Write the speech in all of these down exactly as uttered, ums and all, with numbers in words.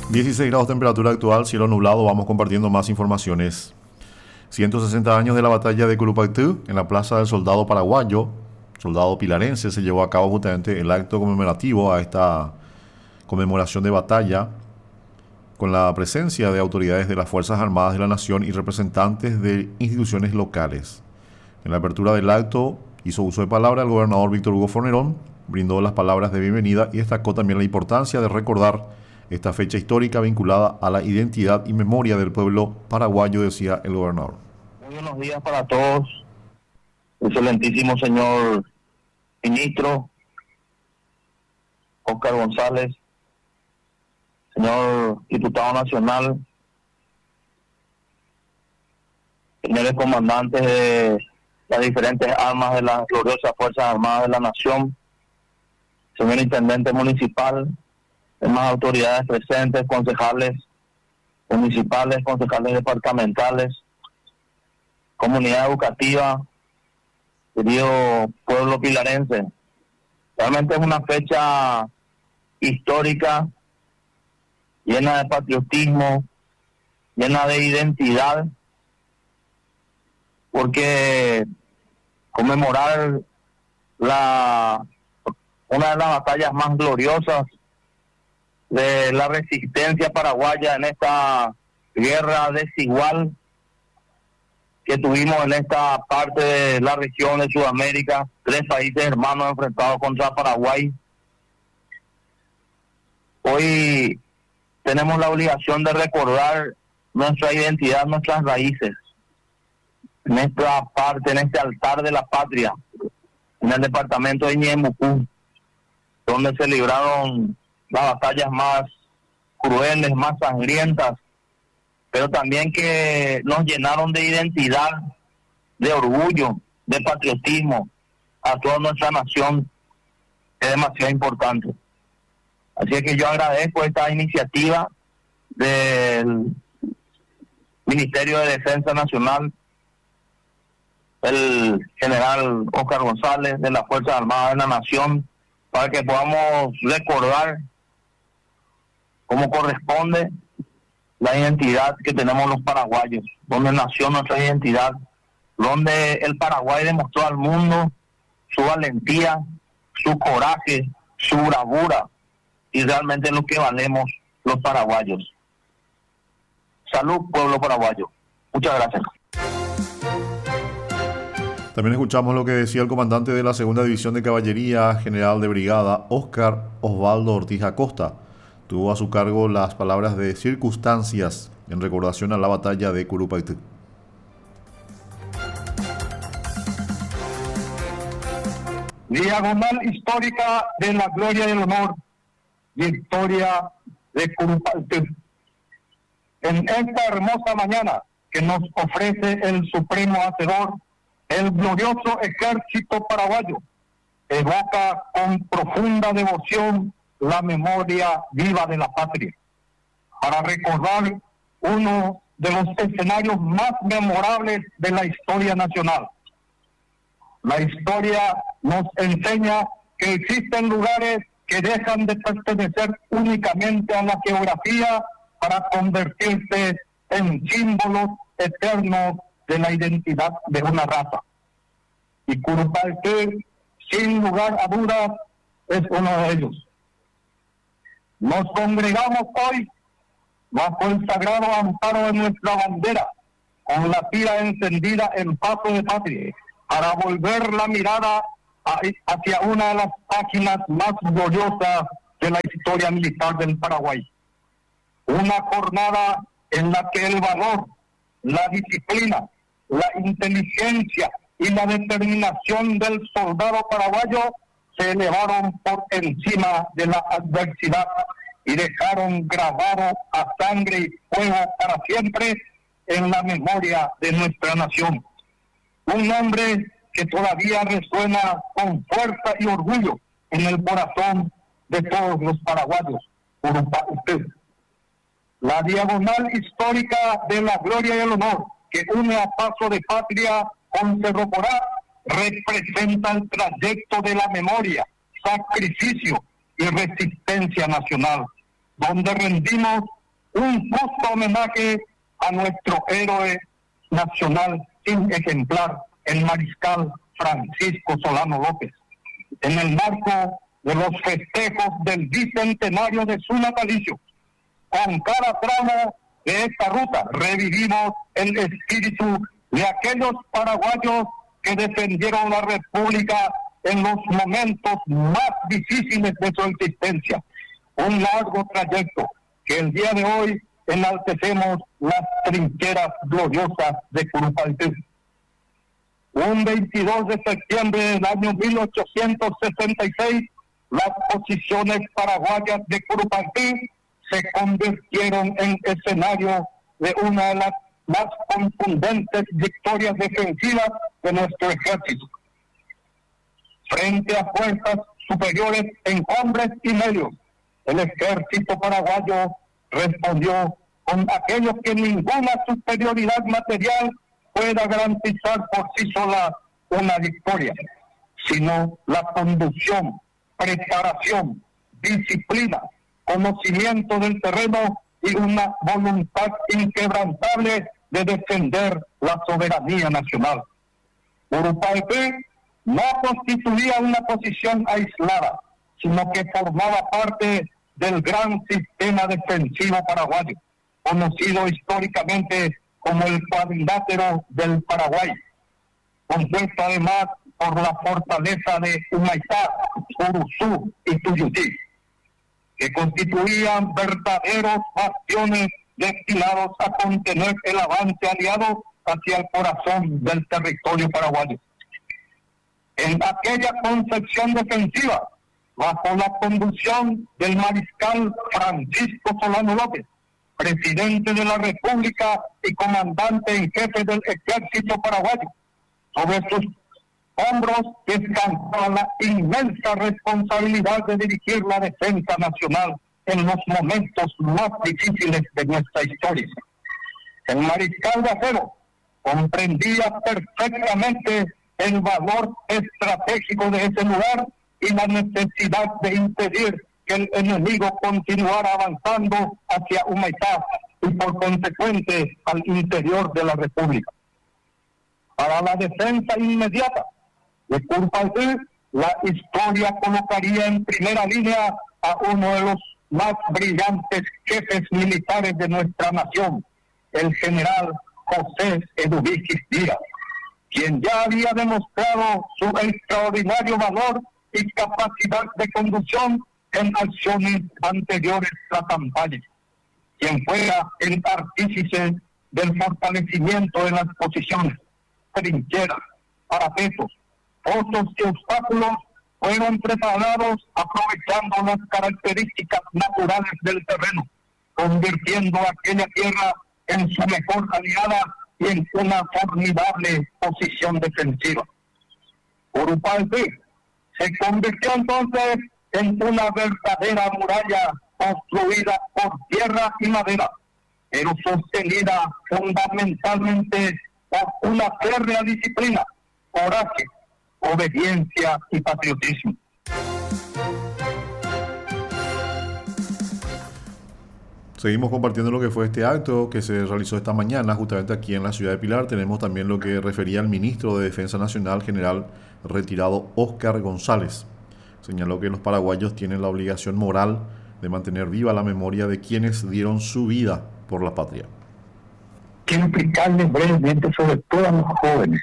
dieciséis grados temperatura actual, cielo nublado. Vamos compartiendo más informaciones. ciento sesenta años de la batalla de Curupaytú en la Plaza del Soldado Paraguayo, soldado pilarense. Se llevó a cabo justamente el acto conmemorativo a esta conmemoración de batalla, con la presencia de autoridades de las Fuerzas Armadas de la Nación y representantes de instituciones locales. En la apertura del acto hizo uso de palabra el gobernador Víctor Hugo Fornerón, brindó las palabras de bienvenida y destacó también la importancia de recordar esta fecha histórica vinculada a la identidad y memoria del pueblo paraguayo, decía el gobernador. Muy buenos días para todos, excelentísimo señor ministro Óscar González, señor diputado nacional, señores comandantes de las diferentes armas de las gloriosas Fuerzas Armadas de la Nación, señor intendente municipal, demás autoridades presentes, concejales municipales, concejales departamentales, comunidad educativa, querido pueblo pilarense. Realmente es una fecha histórica, llena de patriotismo, llena de identidad, porque conmemorar la una de las batallas más gloriosas de la resistencia paraguaya en esta guerra desigual que tuvimos en esta parte de la región de Sudamérica, tres países hermanos enfrentados contra Paraguay. Hoy tenemos la obligación de recordar nuestra identidad, nuestras raíces, en esta parte, en este altar de la patria, en el departamento de Ñemucú, donde se libraron las batallas más crueles, más sangrientas, pero también que nos llenaron de identidad, de orgullo, de patriotismo a toda nuestra nación. Es demasiado importante. Así es que yo agradezco esta iniciativa del Ministerio de Defensa Nacional, el general Óscar González, de las Fuerzas Armadas de la Nación, para que podamos recordar como corresponde la identidad que tenemos los paraguayos, donde nació nuestra identidad, donde el Paraguay demostró al mundo su valentía, su coraje, su bravura, y realmente lo que valemos los paraguayos. Salud, pueblo paraguayo. Muchas gracias. También escuchamos lo que decía el comandante de la Segunda División de Caballería, general de brigada, Óscar Osvaldo Ortiz Acosta. Tuvo a su cargo las palabras de circunstancias en recordación a la batalla de Curupaytú. Diagonal histórica de la gloria y el honor, victoria de Curupaytú. En esta hermosa mañana que nos ofrece el Supremo Hacedor, el glorioso ejército paraguayo evoca con profunda devoción la memoria viva de la patria, para recordar uno de los escenarios más memorables de la historia nacional. La historia nos enseña que existen lugares que dejan de pertenecer únicamente a la geografía para convertirse en símbolos eternos de la identidad de una raza. Y Curupaytú, sin lugar a dudas, es uno de ellos. Nos congregamos hoy bajo el sagrado amparo de nuestra bandera, con la tira encendida en paso de patria, para volver la mirada hacia una de las páginas más gloriosas de la historia militar del Paraguay. Una jornada en la que el valor, la disciplina, la inteligencia y la determinación del soldado paraguayo se elevaron por encima de la adversidad y dejaron grabado a sangre y fuego para siempre en la memoria de nuestra nación. Un nombre que todavía resuena con fuerza y orgullo en el corazón de todos los paraguayos, Curupaytú. La diagonal histórica de la gloria y el honor que une a Paso de Patria con Cerro Corá representa el trayecto de la memoria, sacrificio y resistencia nacional, donde rendimos un justo homenaje a nuestro héroe nacional sin ejemplar, el mariscal Francisco Solano López, en el marco de los festejos del bicentenario de su natalicio. Con cada tramo de esta ruta revivimos el espíritu de aquellos paraguayos que defendieron la República en los momentos más difíciles de su existencia. Un largo trayecto que el día de hoy enaltecemos las trincheras gloriosas de Curupaytí. Un veintidós de septiembre del año mil ochocientos sesenta y seis, las posiciones paraguayas de Curupaytí se convirtieron en escenario de una de las más contundentes victorias defensivas de nuestro ejército. Frente a fuerzas superiores en hombres y medios, el ejército paraguayo respondió con aquello que ninguna superioridad material pueda garantizar por sí sola una victoria, sino la conducción, preparación, disciplina, conocimiento del terreno y una voluntad inquebrantable de defender la soberanía nacional. Curupaytí no constituía una posición aislada, sino que formaba parte del gran sistema defensivo paraguayo, conocido históricamente como el cuadrilátero del Paraguay, compuesto además por la fortaleza de Humaitá, Uruzú y Tuyutí, que constituían verdaderos bastiones destinados a contener el avance aliado hacia el corazón del territorio paraguayo. En aquella concepción defensiva, bajo la conducción del mariscal Francisco Solano López, presidente de la República y comandante en jefe del ejército paraguayo, sobre sus hombros descansaba la inmensa responsabilidad de dirigir la defensa nacional en los momentos más difíciles de nuestra historia. El mariscal de acero comprendía perfectamente el valor estratégico de ese lugar y la necesidad de impedir que el enemigo continuara avanzando hacia Humaitá y por consecuente al interior de la República. Para la defensa inmediata de Curupaytí, la historia colocaría en primera línea a uno de los más brillantes jefes militares de nuestra nación, el general José Eduviges Díaz, quien ya había demostrado su extraordinario valor y capacidad de conducción en acciones anteriores a la campaña, quien fuera el artífice del fortalecimiento de las posiciones, trincheras, parapetos, pozos y obstáculos fueron preparados aprovechando las características naturales del terreno, convirtiendo aquella tierra en su mejor aliada y en una formidable posición defensiva. Curupaytí se convirtió entonces en una verdadera muralla construida por tierra y madera, pero sostenida fundamentalmente por una férrea disciplina, coraje, obediencia y patriotismo. Seguimos compartiendo lo que fue este acto que se realizó esta mañana justamente aquí en la ciudad de Pilar. Tenemos también lo que refería al ministro de Defensa Nacional, general retirado Óscar González. Señaló que los paraguayos tienen la obligación moral de mantener viva la memoria de quienes dieron su vida por la patria. Quiero explicarles brevemente, sobre todo a los jóvenes,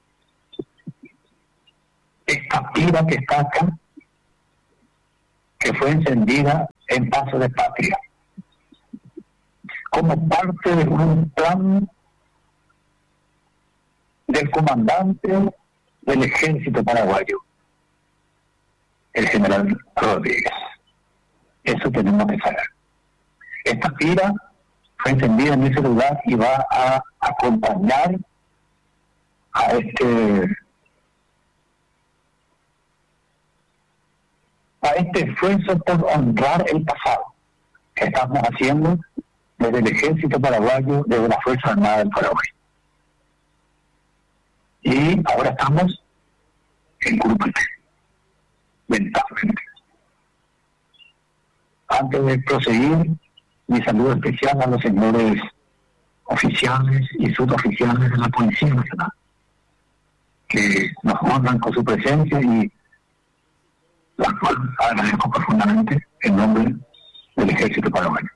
esta pira que está acá, que fue encendida en Paso de Patria, como parte de un plan del comandante del ejército paraguayo, el general Rodríguez. Eso tenemos que saber. Esta pira fue encendida en ese lugar y va a acompañar a este a este esfuerzo por honrar el pasado que estamos haciendo desde el ejército paraguayo, desde la Fuerza Armada del Paraguay. Y ahora estamos en Curupaytí, mentalmente. Antes de proseguir, mi saludo especial a los señores oficiales y suboficiales de la Policía Nacional, que nos honran con su presencia y la cual agradezco profundamente en nombre del Ejército Paraguayo.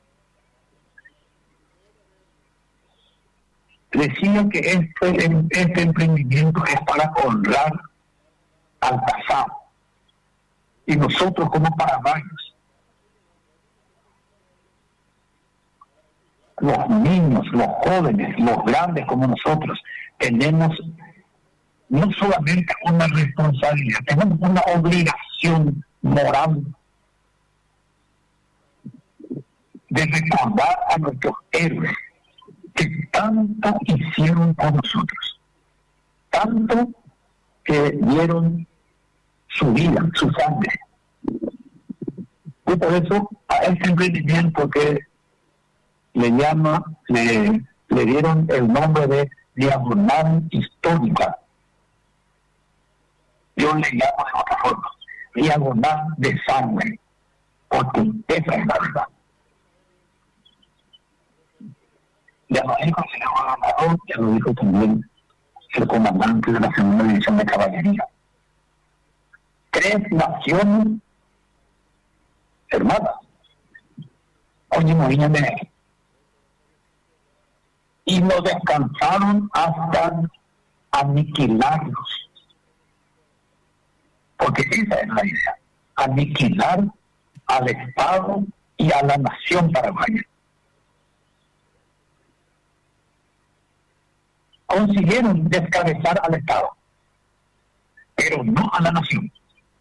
Decía que este, este emprendimiento es para honrar al pasado, y nosotros como paraguayos, los niños, los jóvenes, los grandes como nosotros, tenemos no solamente una responsabilidad, tenemos una obligación moral de recordar a nuestros héroes que tanto hicieron por nosotros, tanto que dieron su vida, su sangre. Y por eso a este emprendimiento que le llama, le, le dieron el nombre de Diagonal Histórica. Yo le llamo de otra forma, Diagonal de Sangre, porque esa es la verdad. Ya lo dijo el señor gobernador, ya lo dijo también el comandante de la segunda división de caballería. Tres naciones hermanas, oye, Morín de él. Y no descansaron hasta aniquilarlos. Porque esa es la idea, aniquilar al Estado y a la nación paraguaya. Consiguieron descabezar al Estado, pero no a la nación.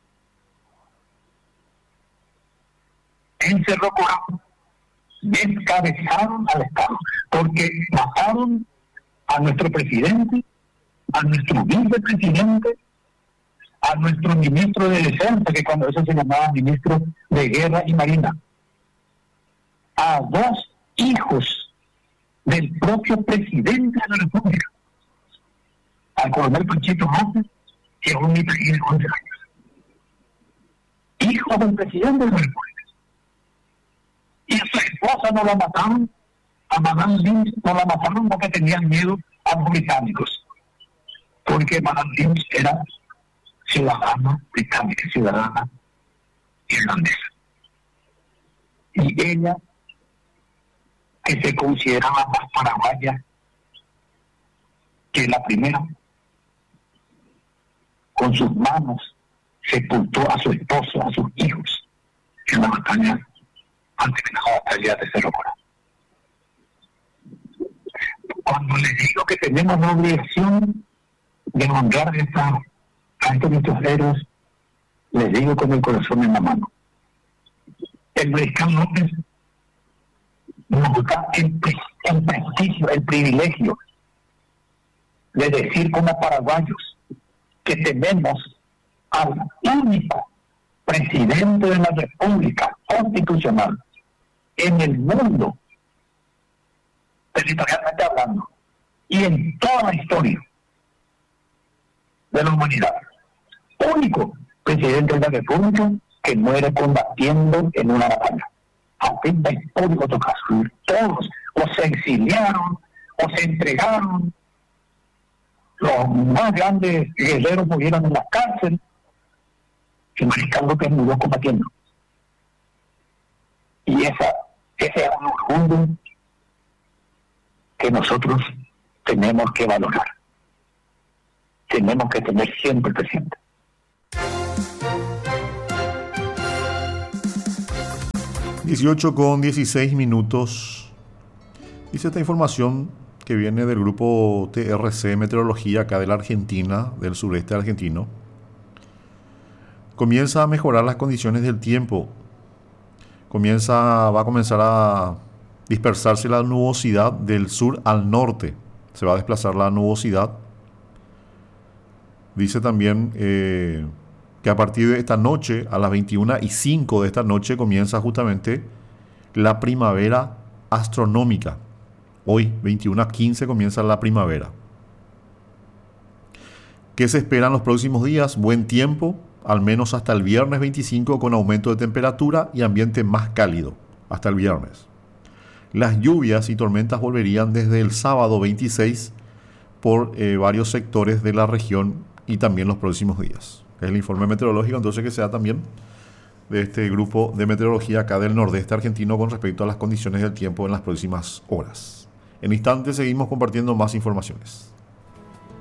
En Cerro Corán descabezaron al Estado, porque mataron a nuestro presidente, a nuestro vicepresidente, a nuestro ministro de Defensa, que cuando eso se llamaba ministro de Guerra y Marina, a dos hijos del propio presidente de la República, al coronel Panchito López, que es un niño de once años, hijo del presidente de la República. Y a su esposa no la mataron, a Madame Lynch no la mataron porque tenían miedo a los británicos, porque Madame Lynch era ciudadana británica, ciudadana irlandesa. Y ella, que se consideraba más paraguaya que la primera, con sus manos sepultó a su esposo, a sus hijos, en la batalla, antes de la batalla de Cerro Corán. Cuando les digo que tenemos la obligación de honrar esta, a estos nuestros héroes, les digo con el corazón en la mano. El mariscal López nos da el, el prestigio, el privilegio de decir como paraguayos que tenemos al único presidente de la República constitucional en el mundo, territorialmente hablando, y en toda la historia de la humanidad. Único presidente de la República que muere combatiendo en una batalla. Aunque es histórico otro caso. Todos o se exiliaron o se entregaron. Los más grandes guerreros murieron en la cárcel. El mariscal López murió combatiendo. Y esa, ese es un orgullo que nosotros tenemos que valorar. Tenemos que tener siempre presente. dieciocho con dieciséis minutos. Dice esta información que viene del grupo T R C Meteorología acá de la Argentina, del sureste argentino. Comienza a mejorar las condiciones del tiempo. Comienza, va a comenzar a dispersarse la nubosidad del sur al norte. Se va a desplazar la nubosidad. Dice también eh, que a partir de esta noche, a las veintiuna y cinco de esta noche, comienza justamente la primavera astronómica. Hoy, veintiuna a quince, comienza la primavera. ¿Qué se espera en los próximos días? Buen tiempo, al menos hasta el viernes veinticinco, con aumento de temperatura y ambiente más cálido hasta el viernes. Las lluvias y tormentas volverían desde el sábado veintiséis por eh, varios sectores de la región y también los próximos días. Es el informe meteorológico entonces que se da también de este grupo de meteorología acá del nordeste argentino con respecto a las condiciones del tiempo en las próximas horas. En instantes seguimos compartiendo más informaciones.